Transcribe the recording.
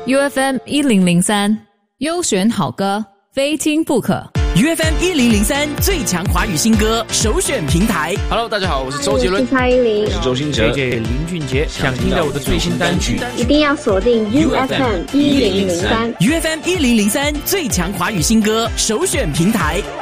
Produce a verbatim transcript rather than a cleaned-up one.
U F M 一零零三，优选好歌，非听不可。 U F M 一零零三最强华语新歌首选平台。 Hello， 大家好，我是周杰伦， 我是蔡依林， 我是周兴哲， 谢谢林俊杰。想听到我的最新单曲， 一定要锁定 U F M 一零零三。 U F M 一零零三最强华语新歌首选平台。